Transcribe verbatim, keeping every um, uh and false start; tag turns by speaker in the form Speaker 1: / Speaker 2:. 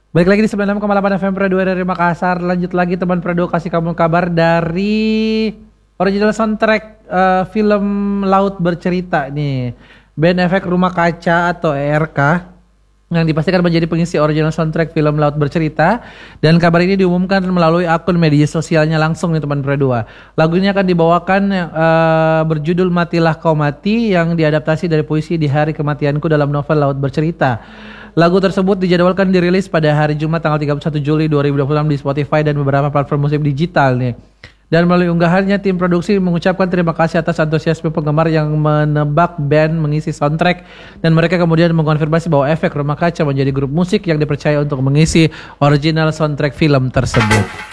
Speaker 1: Balik lagi di sembilan puluh enam koma delapan F M Prado dari Makassar. Lanjut lagi teman Prado, kasih kamu kabar dari original soundtrack uh, film Laut Bercerita nih. Band Efek Rumah Kaca atau E R K yang dipastikan menjadi pengisi original soundtrack film Laut Bercerita, dan kabar ini diumumkan melalui akun media sosialnya langsung nih teman Prado. Lagunya akan dibawakan uh, berjudul Matilah Kau Mati yang diadaptasi dari puisi Di Hari Kematianku dalam novel Laut Bercerita. Lagu tersebut dijadwalkan dirilis pada hari Jumat tanggal tiga puluh satu Juli dua ribu dua puluh enam di Spotify dan beberapa platform musik digital nih. Dan melalui unggahannya, tim produksi mengucapkan terima kasih atas antusiasme penggemar yang menebak band mengisi soundtrack, dan mereka kemudian mengkonfirmasi bahwa Efek Rumah Kaca menjadi grup musik yang dipercaya untuk mengisi original soundtrack film tersebut.